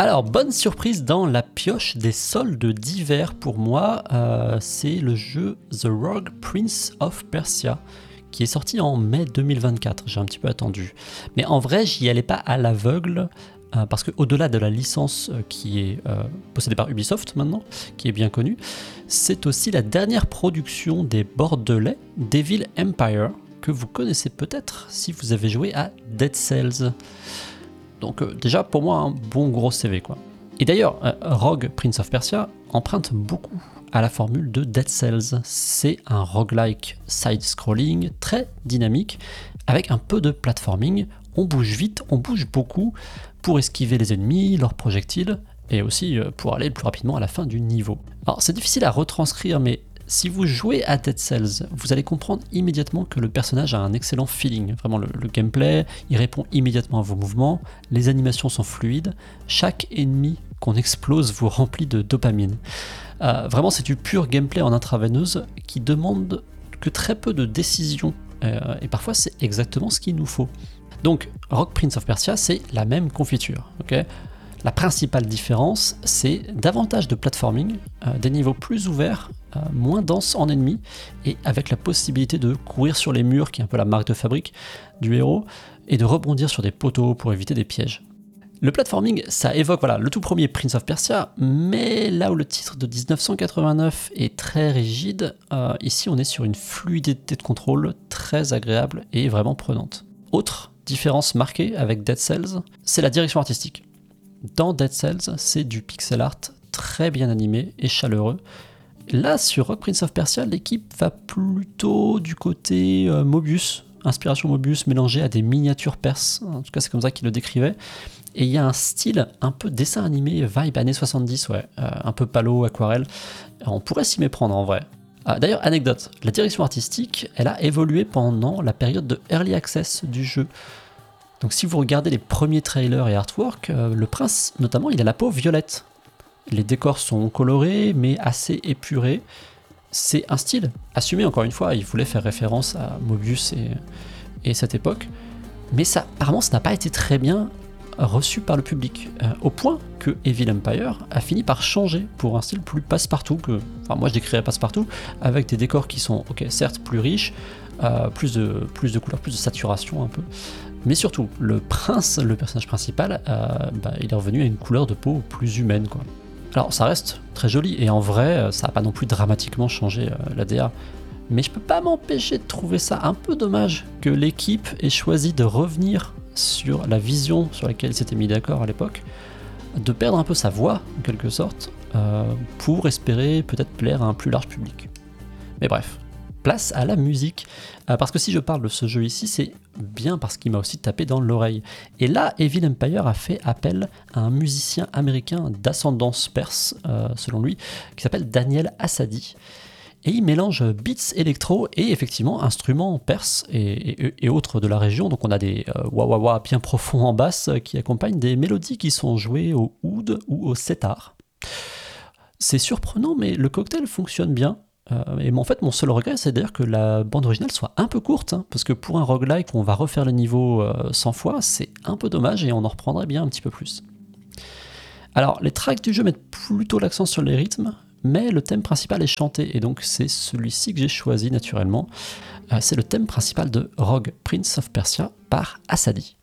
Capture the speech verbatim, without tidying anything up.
Alors, bonne surprise dans la pioche des soldes d'hiver pour moi, euh, c'est le jeu The Rogue Prince of Persia, qui est sorti en mai deux mille vingt-quatre, j'ai un petit peu attendu. Mais en vrai, j'y allais pas à l'aveugle, euh, parce qu'au-delà de la licence euh, qui est euh, possédée par Ubisoft maintenant, qui est bien connue, c'est aussi la dernière production des Bordelais, Devil Empire, que vous connaissez peut-être si vous avez joué à Dead Cells. Donc euh, déjà, pour moi, un bon gros C V, quoi. Et d'ailleurs, euh, Rogue Prince of Persia emprunte beaucoup à la formule de Dead Cells. C'est un roguelike side-scrolling très dynamique, avec un peu de platforming. On bouge vite, on bouge beaucoup pour esquiver les ennemis, leurs projectiles, et aussi euh, pour aller le plus rapidement à la fin du niveau. Alors c'est difficile à retranscrire, mais si vous jouez à Dead Cells, vous allez comprendre immédiatement que le personnage a un excellent feeling. Vraiment, le, le gameplay, il répond immédiatement à vos mouvements, les animations sont fluides, chaque ennemi qu'on explose vous remplit de dopamine. Euh, vraiment, c'est du pur gameplay en intraveineuse qui demande que très peu de décisions, euh, et parfois c'est exactement ce qu'il nous faut. Donc, Rogue Prince of Persia, c'est la même confiture, ok ? La principale différence, c'est davantage de platforming, euh, des niveaux plus ouverts, euh, moins denses en ennemis, et avec la possibilité de courir sur les murs, qui est un peu la marque de fabrique du héros, et de rebondir sur des poteaux pour éviter des pièges. Le platforming, ça évoque voilà, le tout premier Prince of Persia, mais là où le titre de dix-neuf cent quatre-vingt-neuf est très rigide, euh, ici on est sur une fluidité de contrôle très agréable et vraiment prenante. Autre différence marquée avec Dead Cells, c'est la direction artistique. Dans Dead Cells, c'est du pixel art très bien animé et chaleureux. Là, sur Rogue Prince of Persia, l'équipe va plutôt du côté euh, Mobius, inspiration Mobius mélangée à des miniatures perses. En tout cas, c'est comme ça qu'il le décrivait. Et il y a un style un peu dessin animé, vibe années soixante-dix, ouais, euh, un peu palo, aquarelle. On pourrait s'y méprendre en vrai. Ah, d'ailleurs, anecdote, la direction artistique, elle a évolué pendant la période de Early Access du jeu. Donc si vous regardez les premiers trailers et artwork, euh, le prince notamment, il a la peau violette. Les décors sont colorés mais assez épurés. C'est un style assumé, encore une fois, il voulait faire référence à Mobius et, et cette époque. Mais ça, apparemment ça n'a pas été très bien reçu par le public, euh, au point que Evil Empire a fini par changer pour un style plus passe-partout, que, enfin moi je décrirais passe-partout, avec des décors qui sont, ok, certes plus riches, euh, plus, de, plus de couleurs, plus de saturation un peu, mais surtout, le prince, le personnage principal, euh, bah, il est revenu à une couleur de peau plus humaine, quoi. Alors ça reste très joli, et en vrai, ça n'a pas non plus dramatiquement changé euh, l'A D A, mais je peux pas m'empêcher de trouver ça un peu dommage que l'équipe ait choisi de revenir sur la vision sur laquelle il s'était mis d'accord à l'époque, de perdre un peu sa voix, en quelque sorte, euh, pour espérer peut-être plaire à un plus large public. Mais bref, place à la musique, euh, parce que si je parle de ce jeu ici, c'est bien parce qu'il m'a aussi tapé dans l'oreille. Et là, Evil Empire a fait appel à un musicien américain d'ascendance perse, euh, selon lui, qui s'appelle Daniel Assadi. Et il mélange beats électro et effectivement instruments perses et, et, et autres de la région. Donc on a des euh, wah-wah-wah bien profonds en basse qui accompagnent des mélodies qui sont jouées au oud ou au setar. C'est surprenant, mais le cocktail fonctionne bien. Euh, et en fait, mon seul regret, c'est d'ailleurs que la bande originale soit un peu courte, hein, parce que pour un roguelike où on va refaire le niveau euh, cent fois, c'est un peu dommage et on en reprendrait bien un petit peu plus. Alors, les tracks du jeu mettent plutôt l'accent sur les rythmes, mais le thème principal est chanté, et donc c'est celui-ci que j'ai choisi naturellement. Euh, c'est le thème principal de Rogue Prince of Persia par Assadi.